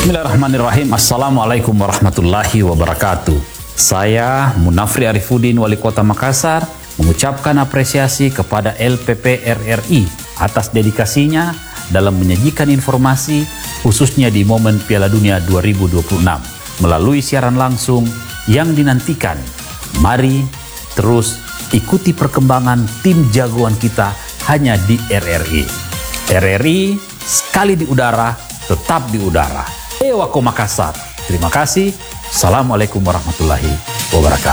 Bismillahirrahmanirrahim. Assalamualaikum warahmatullahi wabarakatuh. Saya Munafri Arifuddin, Wali Kota Makassar, mengucapkan apresiasi kepada LPP RRI atas dedikasinya dalam menyajikan informasi khususnya di momen Piala Dunia 2026 melalui siaran langsung yang dinantikan. Mari terus ikuti perkembangan tim jagoan kita hanya di RRI. RRI sekali di udara, tetap di udara. Ewako Makassar. Terima kasih. Assalamualaikum warahmatullahi wabarakatuh.